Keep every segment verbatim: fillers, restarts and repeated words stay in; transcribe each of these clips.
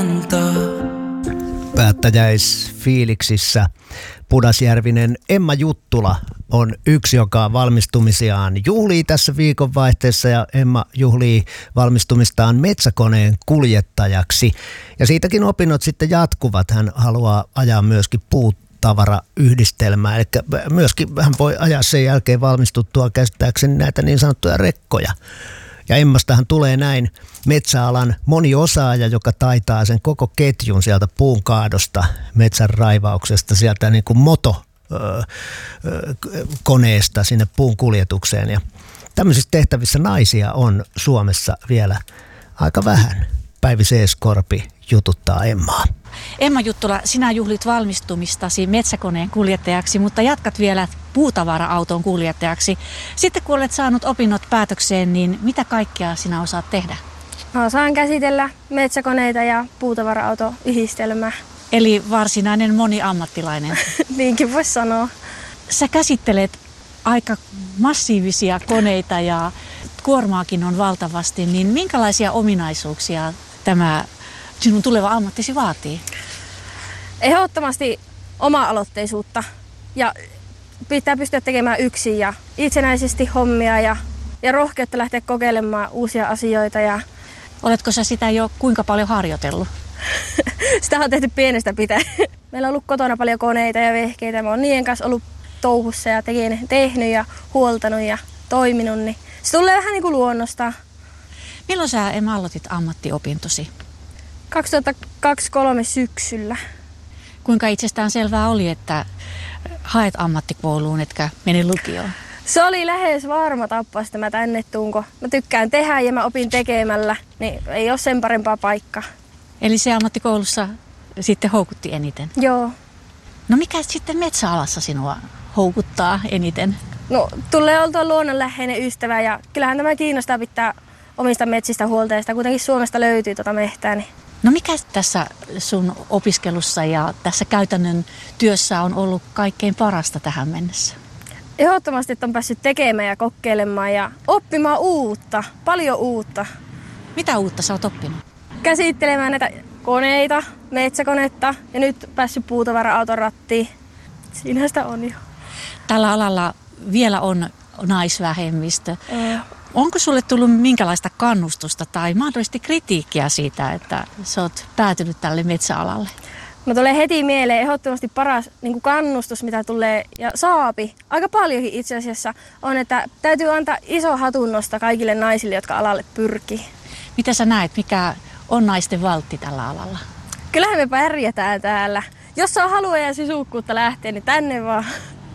antaa. Päättäjäisfiiliksissä Pudasjärvinen Emma Juttula on yksi, joka valmistumisiaan juhlii tässä viikonvaihteessa, ja Emma juhlii valmistumistaan metsäkoneen kuljettajaksi. Ja siitäkin opinnot sitten jatkuvat. Hän haluaa ajaa myöskin puutavarayhdistelmää, eli myöskin hän voi ajaa sen jälkeen valmistuttua käsittääkseni näitä niin sanottuja rekkoja. Ja Emmastahan tulee näin metsäalan moniosaaja, joka taitaa sen koko ketjun sieltä puun kaadosta, metsän raivauksesta, sieltä niin kuin motokoneesta sinne puun kuljetukseen. Ja tämmöisissä tehtävissä naisia on Suomessa vielä aika vähän. Päivi Seeskorpi jututtaa Emmaa. Emma Juttula, sinä juhlit valmistumistasi metsäkoneen kuljettajaksi, mutta jatkat vielä puutavara-auton kuljettajaksi. Sitten kun olet saanut opinnot päätökseen, niin mitä kaikkea sinä osaat tehdä? Mä osaan käsitellä metsäkoneita ja puutavara-autoyhdistelmää. Eli varsinainen moniammattilainen. Niinkin voisi sanoa. Sä käsittelet aika massiivisia koneita ja kuormaakin on valtavasti, niin minkälaisia ominaisuuksia tämä sinun tuleva ammattisi vaatii? Ehdottomasti oma-aloitteisuutta ja pitää pystyä tekemään yksin ja itsenäisesti hommia ja, ja rohkeutta lähteä kokeilemaan uusia asioita. Ja oletko sä sitä jo kuinka paljon harjoitellut? Sitä on tehty pienestä pitäen. Meillä on ollut kotona paljon koneita ja vehkeitä. Mä oon niiden kanssa ollut touhussa ja tehnyt ja huoltanut ja toiminut. Niin se tulee vähän niin kuin luonnosta. Milloin sä, Emma, aloitit ammattiopintosi? kaksituhattakaksikymmentäkolme syksyllä. Kuinka itsestään selvää oli, että haet ammattikouluun, etkä mene lukioon? Se oli lähes varma tapaus, että mä tänne tuun, kun mä tykkään tehdä ja mä opin tekemällä, niin ei ole sen parempaa paikkaa. Eli se ammattikoulussa sitten houkutti eniten? Joo. No mikä sitten metsäalassa sinua houkuttaa eniten? No tulee oltua luonnonläheinen ystävä ja kyllähän tämä kiinnostaa pitää omista metsistä huolta ja sitä kuitenkin Suomesta löytyy tuota mehtää. Niin. No mikä tässä sun opiskelussa ja tässä käytännön työssä on ollut kaikkein parasta tähän mennessä? Ehdottomasti, että on päässyt tekemään ja kokeilemaan ja oppimaan uutta, paljon uutta. Mitä uutta sä oot oppinut? Käsittelemään näitä koneita, metsäkonetta ja nyt päässyt puutavara-auton rattiin. Siinä sitä on jo. Tällä alalla vielä on naisvähemmistö. Mm. Onko sulle tullut minkälaista kannustusta tai mahdollisesti kritiikkiä siitä, että sä oot päätynyt tälle metsäalalle? No tulee heti mieleen ehdottomasti paras niin kuin kannustus, mitä tulee ja saapi. Aika paljonkin itse asiassa on, että täytyy antaa iso hatunnosta kaikille naisille, jotka alalle pyrkii. Mitä sä näet, mikä on naisten valtti tällä alalla? Kyllähän me pärjätään täällä. Jos on halua ja sisukkuutta lähteä, niin tänne vaan.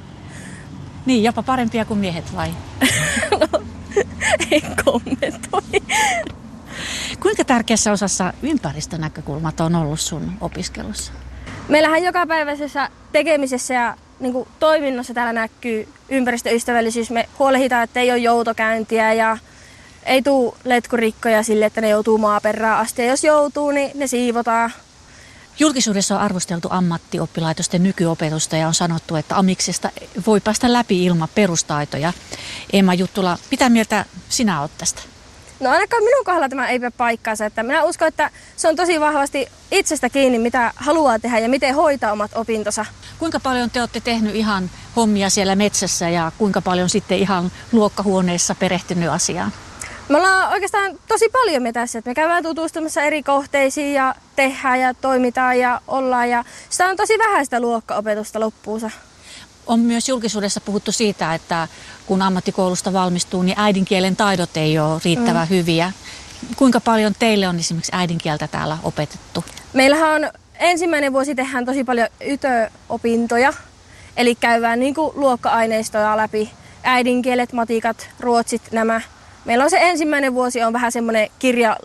Niin, jopa parempia kuin miehet vai? No, en kommentoi. Kuinka tärkeässä osassa ympäristönäkökulmat on ollut sun opiskelussa? Meillähän jokapäiväisessä tekemisessä ja niin kuin toiminnassa täällä näkyy ympäristöystävällisyys. Me huolehditaan, että ei ole joutokäyntiä ja ei tule letkurikkoja sille, että ne joutuu maaperään asti. Ja jos joutuu, niin ne siivotaan. Julkisuudessa on arvosteltu ammattioppilaitosten nykyopetusta ja on sanottu, että amiksesta voi päästä läpi ilman perustaitoja. Emma Juttula, mitä mieltä sinä olet tästä? No ainakaan minun kohdalla tämä ei pidä paikkaansa. Että minä uskon, että se on tosi vahvasti itsestä kiinni, mitä haluaa tehdä ja miten hoitaa omat opintonsa. Kuinka paljon te olette tehnyt ihan hommia siellä metsässä ja kuinka paljon sitten ihan luokkahuoneessa perehtynyt asiaan? Me ollaan oikeastaan tosi paljon metässä, että me käydään tutustumassa eri kohteisiin ja tehdään ja toimitaan ja ollaan. Ja sitä on tosi vähän sitä luokkaopetusta loppuunsa. On myös julkisuudessa puhuttu siitä, että kun ammattikoulusta valmistuu, niin äidinkielen taidot ei ole riittävän mm. hyviä. Kuinka paljon teille on esimerkiksi äidinkieltä täällä opetettu? Meillähän on ensimmäinen vuosi tehdään tosi paljon ytöopintoja, eli käydään niin kuin luokka-aineistoja läpi. Äidinkielet, matikat, ruotsit, nämä. Meillä on se ensimmäinen vuosi on vähän semmoinen kirja